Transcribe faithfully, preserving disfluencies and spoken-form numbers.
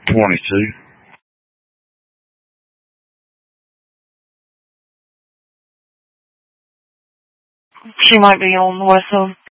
twenty-two. She might be on the west side.